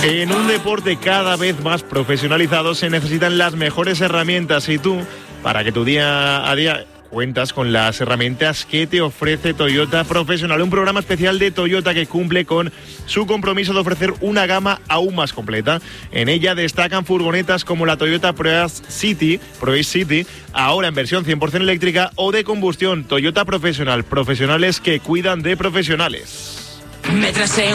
En un deporte cada vez más profesionalizado se necesitan las mejores herramientas y tú, para que tu día a día cuentas con las herramientas que te ofrece Toyota Professional, un programa especial de Toyota que cumple con su compromiso de ofrecer una gama aún más completa. En ella destacan furgonetas como la Toyota Proace City, ahora en versión 100% eléctrica o de combustión. Toyota Professional, profesionales que cuidan de profesionales.